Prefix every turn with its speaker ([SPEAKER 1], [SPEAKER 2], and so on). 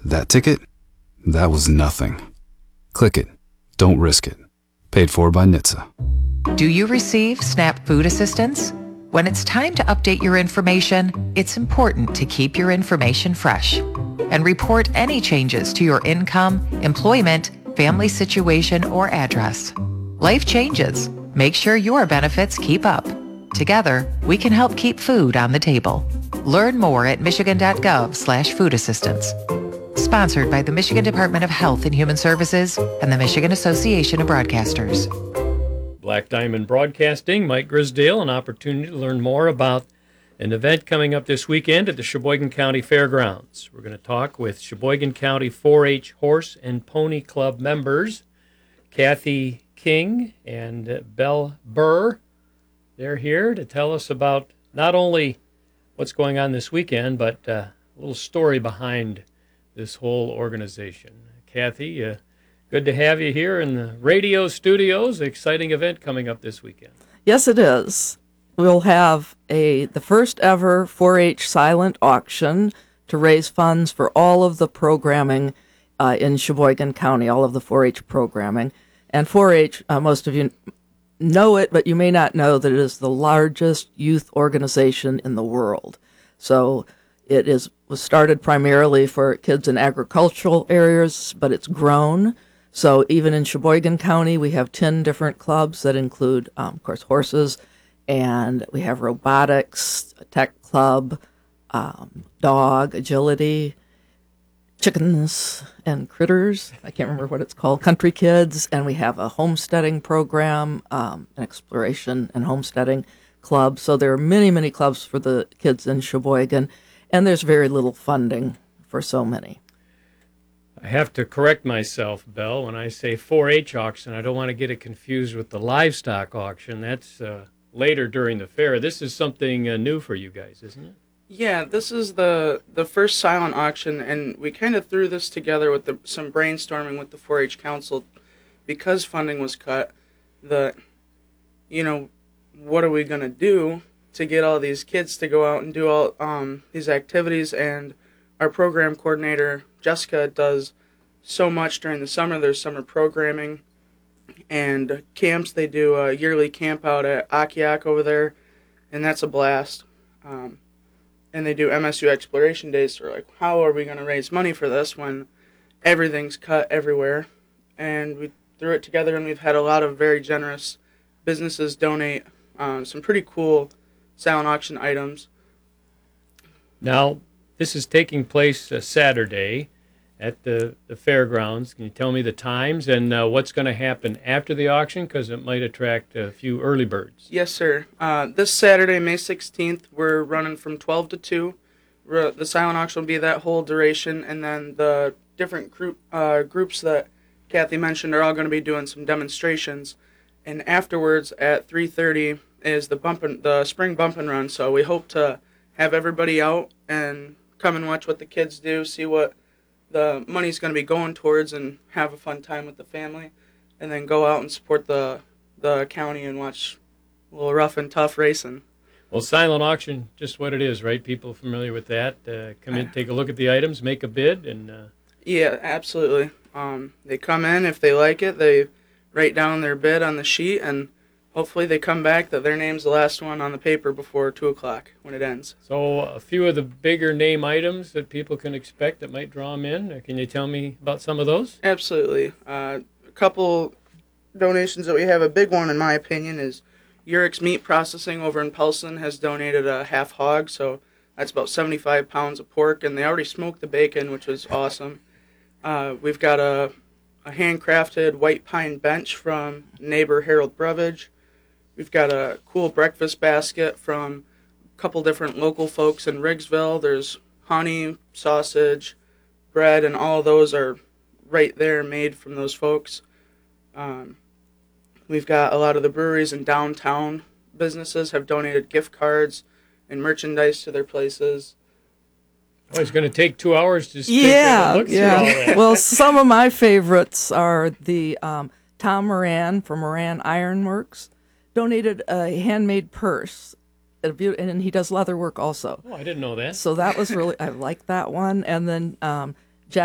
[SPEAKER 1] That ticket? That was nothing. Click it. Don't risk it. Paid for by NHTSA.
[SPEAKER 2] Do you receive SNAP food assistance? When it's time to update your information, it's important to keep your information fresh and report any changes to your income, employment, family situation, or address. Life changes. Make sure your benefits keep up. Together, we can help keep food on the table. Learn more at michigan.gov/food assistance. Sponsored by the Michigan Department of Health and Human Services and the Michigan Association of Broadcasters.
[SPEAKER 3] Black Diamond Broadcasting, Mike Grisdale, an opportunity to learn more about an event coming up this weekend at the Sheboygan County Fairgrounds. We're going to talk with Sheboygan County 4-H Horse and Pony Club members, Kathy King and Belle Burr. They're here to tell us about not only what's going on this weekend, but a little story behind this whole organization. Kathy, good to have you here in the radio studios. Exciting event coming up this weekend.
[SPEAKER 4] Yes, it is. We'll have the first ever 4-H silent auction to raise funds for all of the programming in Sheboygan County, all of the 4-H programming. And 4-H, most of you know it, but you may not know that it is the largest youth organization in the world. So it was started primarily for kids in agricultural areas, but it's grown. So even in Sheboygan County, we have 10 different clubs that include, of course, horses, and we have robotics, a tech club, dog, agility, chickens and critters. I can't remember what it's called, country kids, and we have a homesteading program, an exploration and homesteading club. So there are many, many clubs for the kids in Sheboygan, and there's very little funding for so many.
[SPEAKER 3] I have to correct myself, Belle. When I say 4-H auction, I don't want to get it confused with the livestock auction. That's later during the fair. This is something new for you guys, isn't it?
[SPEAKER 5] Yeah, this is the first silent auction, and we kind of threw this together with some brainstorming with the 4-H Council because funding was cut. What are we going to do to get all these kids to go out and do all these activities? And our program coordinator, Jessica, does so much during the summer. There's summer programming and camps. They do a yearly camp out at Akiak over there, and that's a blast. And they do MSU Exploration Days. So we're like, how are we going to raise money for this when everything's cut everywhere? And we threw it together, and we've had a lot of very generous businesses donate some pretty cool silent auction items.
[SPEAKER 3] Now, this is taking place Saturday at the fairgrounds. Can you tell me the times and what's going to happen after the auction? Because it might attract a few early birds.
[SPEAKER 5] Yes, sir. This Saturday, May 16th, we're running from 12 to 2. The silent auction will be that whole duration, and then the different groups that Kathy mentioned are all going to be doing some demonstrations. And afterwards, at 3:30, is the spring bump and run. So we hope to have everybody out and come and watch what the kids do, see what the money's going to be going towards, and have a fun time with the family, and then go out and support the county and watch a little rough and tough racing.
[SPEAKER 3] Well, silent auction, just what it is, right? People familiar with that? Come in, take a look at the items, make a bid, and...
[SPEAKER 5] Yeah, absolutely. They come in, if they like it, they write down their bid on the sheet, and hopefully they come back that their name's the last one on the paper before 2 o'clock when it ends.
[SPEAKER 3] So a few of the bigger name items that people can expect that might draw them in. Can you tell me about some of those?
[SPEAKER 5] Absolutely. A couple donations that we have. A big one, in my opinion, is Urix Meat Processing over in Pelson has donated a half hog, so that's about 75 pounds of pork, and they already smoked the bacon, which was awesome. We've got a handcrafted white pine bench from neighbor Harold Brevage. We've got a cool breakfast basket from a couple different local folks in Riggsville. There's honey, sausage, bread, and all of those are right there made from those folks. We've got a lot of the breweries and downtown businesses have donated gift cards and merchandise to their places.
[SPEAKER 3] Oh, it's going to take 2 hours to look through all that.
[SPEAKER 4] Well, some of my favorites are the Tom Moran from Moran Ironworks donated a handmade purse, and he does leather work also.
[SPEAKER 3] Oh, I didn't know that.
[SPEAKER 4] So that was really, I like that one. And then